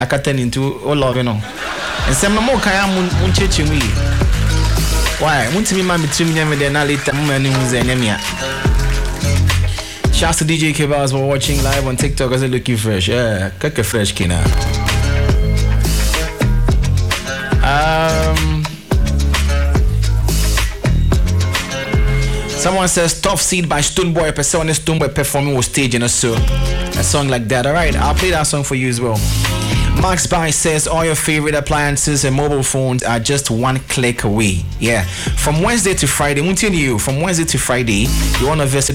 akata into all love you know and some more kaya mun chechi mu why muntimi ma mitrim nyame de na later mu mani hu ze nyame a shouts to DJ Kebaz for watching live on TikTok as looking fresh kaka fresh kina someone says Tough Seed by Stonebwoy. A person on Stonebwoy performing on stage in a song like that. Alright, I'll play that song for you as well. Max By says all your favorite appliances and mobile phones are just one click away. Yeah, from Wednesday to Friday, from Wednesday to Friday, you want to visit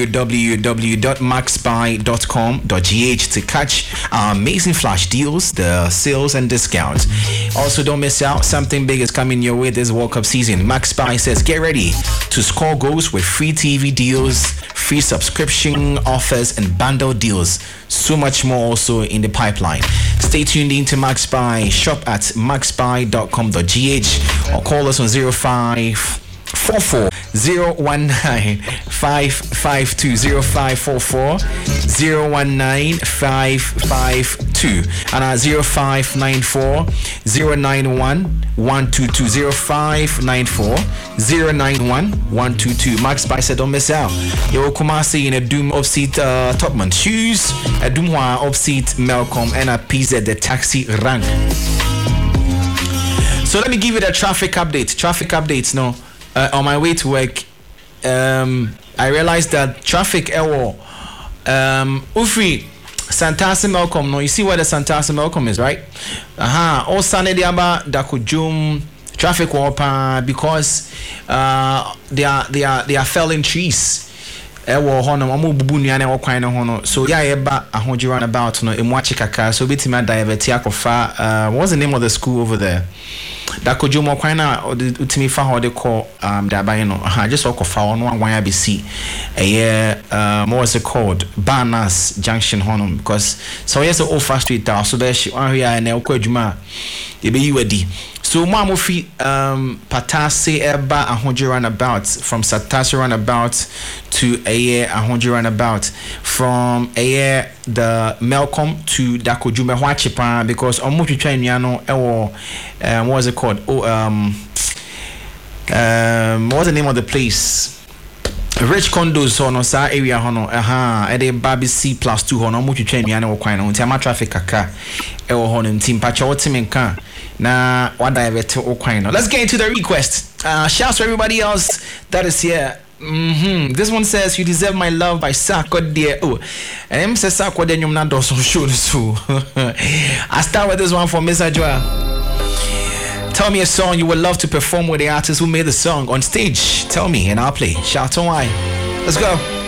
www.maxbuy.com.gh to catch our amazing flash deals, the sales and discounts. Also, don't miss out, something big is coming your way this World Cup season. Max By says get ready to score goals with free TV deals, free subscription offers and bundle deals. So much more also in the pipeline. Stay tuned in to Max Buy. Shop at maxbuy.com.gh or call us on 0544 019 552 0544 019 552 and at 0594 091 122 0594 091 122. Max Buy said don't miss out. Yo Kumasi in a Doom Offseat Topman shoes, a Doomwa Offseat Malcolm and a PZ the taxi rank. So let me give you the traffic updates now. On my way to work, I realized that traffic Ufri Santasi Malcolm. No, you see where the Santasi Malcolm is, right? All Sunday Diaba Dakujum traffic warpa because they are felling trees. Ewo hono amu bubu nuane wo kwan no hono so ya eba ahoji roundabout no emwachi kaka so betima divert yakofa what's the name of the school over there that could you more kwan na utimi fa ho de call da ban no just okofa ono wan ya be see what was it called Barnas Junction hono because so yes o fast street down so there she wan here na okwa adwuma e be yiwadi. So Mamo fi Patase eba ahoji roundabout from Satase roundabout to ahoji roundabout from the Malcolm to Dakojume Hwachipa because omo twitwa nnuano ewo what was it called what was the name of the place Rich Condos hono sa area hono ede baby C+2 hono omo twitwa nnuano wo kwan no nti ama traffic kaka ewo hono nti mpacha wotimenka na what divert okwan. Let's get into the request. Shouts to everybody else that is here. This one says you deserve my love by Sako dear. Oh, and says Sako de nyum na doso show so. I start with this one for Miss Ajwa. Tell me a song you would love to perform with the artist who made the song on stage. Tell me and I'll play. Shout out why. Let's go.